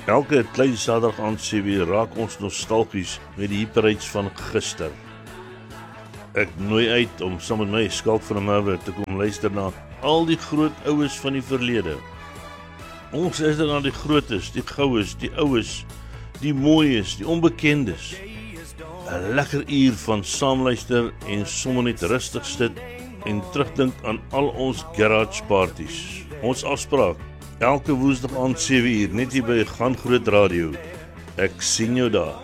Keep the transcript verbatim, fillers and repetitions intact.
Elke klein Saterdag aand sewe uur raak ons nostalgies met die hyperheids van gister. Ek nooi uit om saam met my Skalk van der Merwe te kom luister na al die groot oues van die verlede. Ons is dan die grootes, die goues, die oues, die mooies, die onbekendes. 'n Lekker uur van saamluister en sommer net rustig sit en terugdink aan al ons garage parties. Ons afspraak, elke woensdag aand sewe uur, net hier by Gaan Groot Radio. Ek sien jou daar.